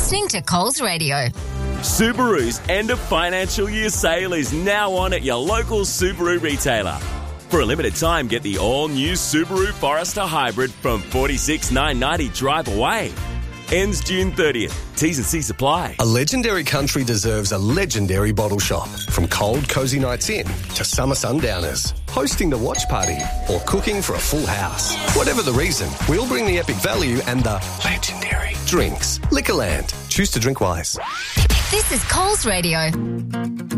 listening to Coles Radio. Subaru's end of financial year sale is now on at your local Subaru retailer. For a limited time, get the all-new Subaru Forester Hybrid from $46,990 drive away. Ends June 30th. T's and C's apply. A legendary country deserves a legendary bottle shop. From cold, cosy nights in to summer sundowners, hosting the watch party or cooking for a full house. Whatever the reason, we'll bring the epic value and the legendary drinks. Liquorland. Choose to drink wise. This is Coles Radio.